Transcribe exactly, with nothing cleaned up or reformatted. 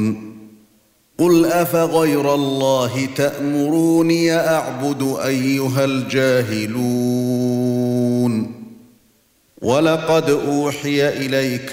يعبدون قل أفغير الله تأمروني أعبد أيها الجاهلون ولقد أوحي إليك